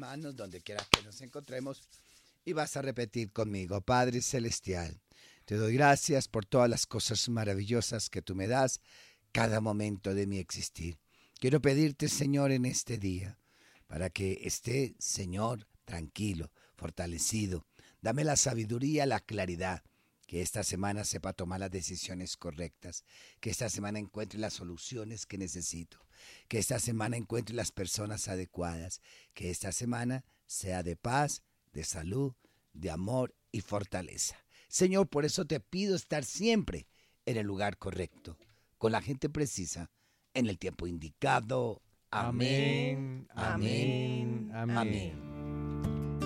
manos donde quiera que nos encontremos y vas a repetir conmigo. Padre Celestial, te doy gracias por todas las cosas maravillosas que tú me das cada momento de mi existir. Quiero pedirte, Señor, en este día, para que esté, Señor, tranquilo, fortalecido. Dame la sabiduría, la claridad, que esta semana sepa tomar las decisiones correctas, que esta semana encuentre las soluciones que necesito, que esta semana encuentre las personas adecuadas, que esta semana sea de paz, de salud, de amor y fortaleza. Señor, por eso te pido estar siempre en el lugar correcto, con la gente precisa, en el tiempo indicado. Amén, Amén, amén, amén, amén. amén.